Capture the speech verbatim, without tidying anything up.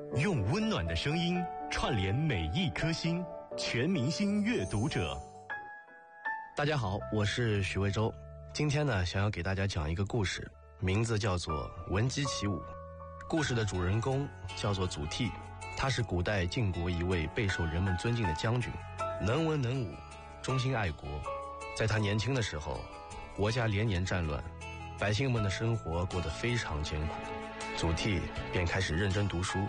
用温暖的声音串联每一颗心，全明星阅读者。 大家好，我是许魏洲。今天呢，想要给大家讲一个故事，名字叫做《闻鸡起舞》。故事的主人公叫做祖逖，他是古代晋国一位备受人们尊敬的将军，能文能武，忠心爱国。在他年轻的时候，国家连年战乱，百姓们的生活过得非常艰苦，祖逖便开始认真读书，